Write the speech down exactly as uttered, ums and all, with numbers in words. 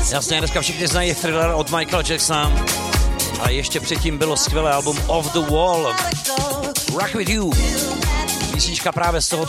Jasně, dneska všichni znají Thriller od Michaela Jacksona. A ještě předtím bylo skvělé album Off the Wall. Rock with You. Písnička právě z tohoto